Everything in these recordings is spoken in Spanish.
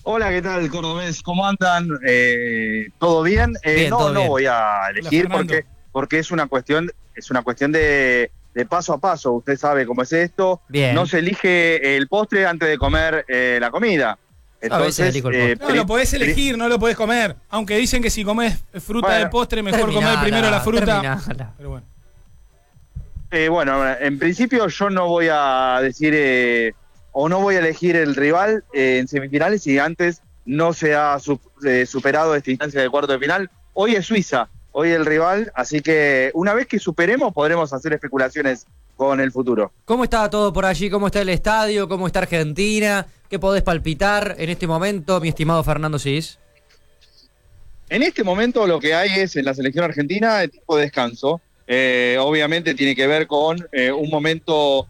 Hola, ¿qué tal, Cordobés? ¿Cómo andan? ¿Todo bien? Bien, No, todo no bien. voy a Hola, elegir Fernando. porque es una cuestión de paso a paso. Usted sabe cómo es esto. No Bien. se elige el postre antes de comer la comida. Yo a veces Entonces, elijo el postre. No, lo podés elegir, no lo podés comer. Aunque dicen que si comes fruta de bueno, postre, mejor comer primero la fruta. Terminala. Pero bueno. bueno, en principio yo no voy a decir o no voy a elegir el rival en semifinales si antes no se ha superado esta instancia de cuarto de final. Hoy es Suiza, hoy el rival, así que una vez que superemos podremos hacer especulaciones con el futuro. ¿Cómo está todo por allí? ¿Cómo está el estadio? ¿Cómo está Argentina? ¿Qué podés palpitar en este momento, mi estimado Fernando Cis? En este momento lo que hay es en la selección argentina el tiempo de descanso. Obviamente tiene que ver con un momento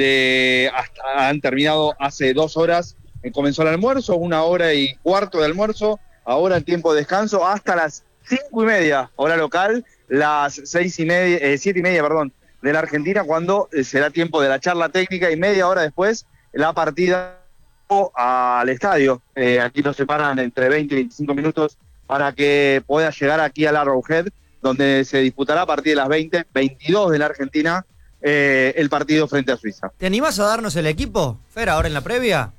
han terminado hace 2 horas, comenzó el almuerzo, 1 hora y cuarto de almuerzo, ahora el tiempo de descanso hasta las 5:30, hora local, las 6:30, 7:30, perdón, de la Argentina, cuando será tiempo de la charla técnica y media hora después la partida al estadio. Aquí nos separan entre 20 y 25 minutos para que pueda llegar aquí al Arrowhead, donde se disputará a partir de las 20:22 de la Argentina el partido frente a Suiza. ¿Te animás a darnos el equipo, Fer, ahora en la previa?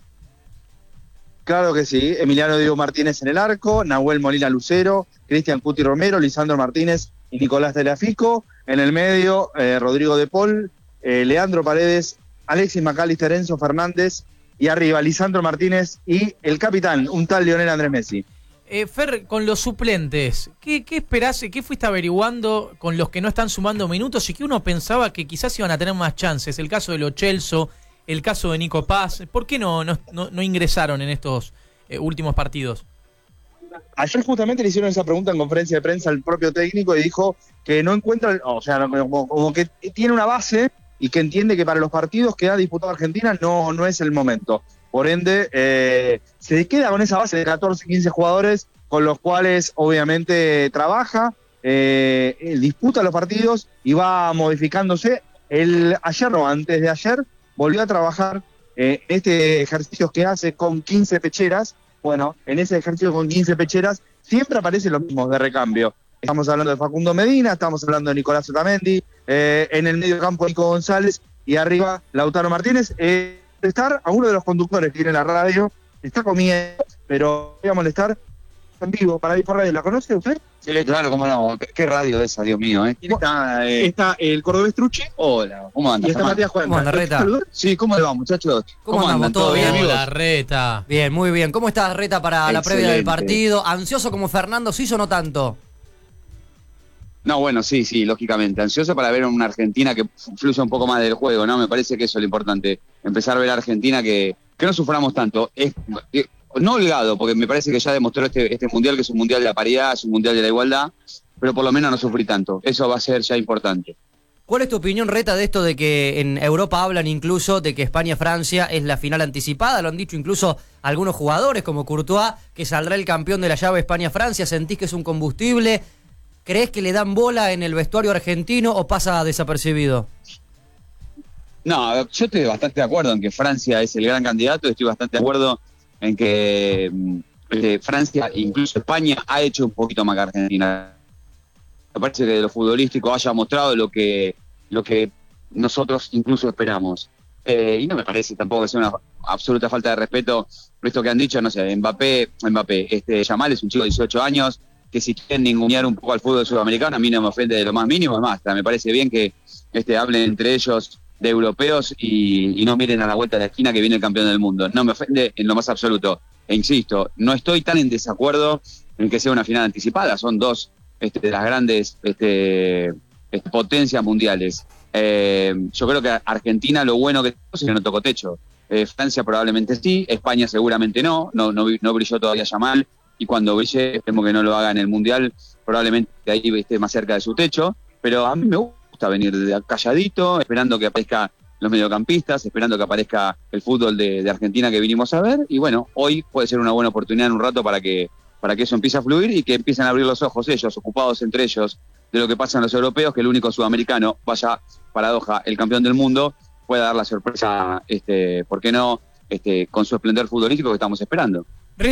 Claro que sí, Emiliano Diego Martínez en el arco, Nahuel Molina Lucero, Cristian Cuti Romero, Lisandro Martínez y Nicolás Telefico. En el medio, Rodrigo de Paul, Leandro Paredes, Alexis McAllister, Enzo Fernández, y arriba Lisandro Martínez y el capitán, un tal Lionel Andrés Messi. Fer, con los suplentes, ¿qué esperás? ¿Qué fuiste averiguando con los que no están sumando minutos y que uno pensaba que quizás iban a tener más chances? El caso de Lo Celso, el caso de Nico Paz. ¿Por qué no ingresaron en estos últimos partidos? Ayer justamente le hicieron esa pregunta en conferencia de prensa al propio técnico y dijo que no encuentra, o sea, como que tiene una base y que entiende que para los partidos que ha disputado Argentina no es el momento. Por ende, se queda con esa base de 14, 15 jugadores con los cuales obviamente trabaja, disputa los partidos y va modificándose. Antes de ayer, volvió a trabajar este ejercicio que hace con 15 pecheras. Bueno, en ese ejercicio con 15 pecheras siempre aparecen los mismos de recambio. Estamos hablando de Facundo Medina, estamos hablando de Nicolás Otamendi, en el medio campo Nico González y arriba Lautaro Martínez. Estar a uno de los conductores que tiene la radio, está comiendo, pero voy a molestar en vivo para ir por radio. ¿La conoce usted? Sí, claro, cómo no. ¿Qué radio esa, Dios mío? ¿Quién está? Está el Cordobés Truche Hola, ¿cómo andas? y está Matías Juan. ¿Cómo anda, Reta? Sí, ¿cómo le va, muchachos? ¿Cómo andamos? ¿Todo bien, amigos? Hola, Reta. Bien, muy bien. ¿Cómo estás, Reta, para la previa del Excelente. partido? ¿Ansioso como Fernando Cis o no tanto? No, bueno, sí, lógicamente. Ansioso para ver una Argentina que fluya un poco más del juego, ¿no? Me parece que eso es lo importante. Empezar a ver a Argentina que no suframos tanto. No holgado, porque me parece que ya demostró este mundial que es un mundial de la paridad, es un mundial de la igualdad, pero por lo menos no sufrí tanto. Eso va a ser ya importante. ¿Cuál es tu opinión, Reta, de esto de que en Europa hablan incluso de que España-Francia es la final anticipada? Lo han dicho incluso algunos jugadores como Courtois, que saldrá el campeón de la llave España-Francia. ¿Sentís que es un combustible? ¿Crees que le dan bola en el vestuario argentino o pasa desapercibido? No, yo estoy bastante de acuerdo en que Francia es el gran candidato, estoy bastante de acuerdo en que Francia, incluso España, ha hecho un poquito más que Argentina. Me parece que de lo futbolístico haya mostrado lo que nosotros incluso esperamos. Y no me parece tampoco que sea una absoluta falta de respeto esto que han dicho, no sé, Mbappé, Yamal es un chico de 18 años, que si quieren ningunear un poco al fútbol sudamericano, a mí no me ofende de lo más mínimo, es más, me parece bien que hablen entre ellos de europeos y no miren a la vuelta de la esquina que viene el campeón del mundo. No me ofende en lo más absoluto. E insisto, no estoy tan en desacuerdo en que sea una final anticipada, son dos de las grandes potencias mundiales. Yo creo que Argentina lo bueno que es que no tocó techo. Francia probablemente sí, España seguramente no brilló todavía Yamal, y cuando brille, esperemos que no lo haga en el Mundial, probablemente ahí esté más cerca de su techo, pero a mí me gusta venir de calladito, esperando que aparezcan los mediocampistas, esperando que aparezca el fútbol de Argentina que vinimos a ver, y bueno, hoy puede ser una buena oportunidad en un rato para que eso empiece a fluir y que empiecen a abrir los ojos ellos, ocupados entre ellos de lo que pasa en los europeos, que el único sudamericano, vaya paradoja, el campeón del mundo, pueda dar la sorpresa, ¿por qué no?, con su esplendor futbolístico que estamos esperando.